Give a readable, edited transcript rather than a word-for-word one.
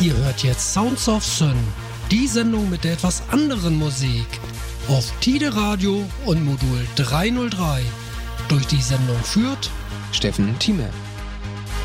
Ihr hört jetzt Sounds of Sun, die Sendung mit der etwas anderen Musik. Auf Tide Radio und Modul 303. Durch die Sendung führt Steffen Thieme.